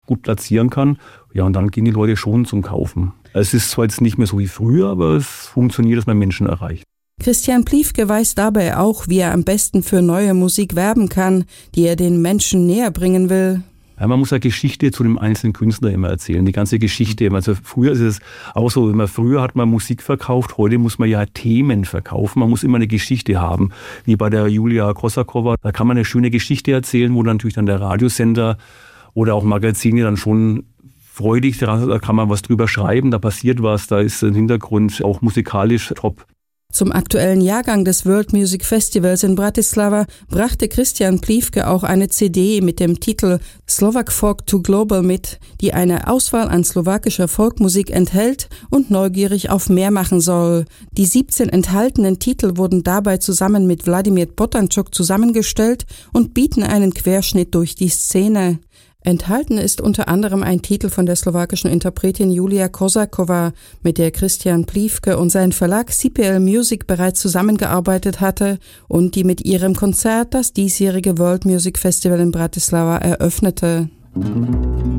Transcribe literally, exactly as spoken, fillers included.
gut platzieren kann. Ja, und dann gehen die Leute schon zum Kaufen. Es ist zwar jetzt nicht mehr so wie früher, aber es funktioniert, dass man Menschen erreicht. Christian Pliewke weiß dabei auch, wie er am besten für neue Musik werben kann, die er den Menschen näher bringen will. Ja, man muss ja Geschichte zu dem einzelnen Künstler immer erzählen, die ganze Geschichte. Also früher ist es auch so, immer früher hat man Musik verkauft, heute muss man ja Themen verkaufen. Man muss immer eine Geschichte haben, wie bei der Julia Kosakowa. Da kann man eine schöne Geschichte erzählen, wo natürlich dann der Radiosender oder auch Magazine dann schon freudig, da kann man was drüber schreiben, da passiert was, da ist ein Hintergrund auch musikalisch top. Zum aktuellen Jahrgang des World Music Festivals in Bratislava brachte Christian Pliewke auch eine C D mit dem Titel Slovak Folk to Global mit, die eine Auswahl an slowakischer Folkmusik enthält und neugierig auf mehr machen soll. Die siebzehn enthaltenen Titel wurden dabei zusammen mit Vladimír Potančuk zusammengestellt und bieten einen Querschnitt durch die Szene. Enthalten ist unter anderem ein Titel von der slowakischen Interpretin Julia Kosakowa, mit der Christian Pliewke und sein Verlag C P L Music bereits zusammengearbeitet hatte und die mit ihrem Konzert das diesjährige World Music Festival in Bratislava eröffnete.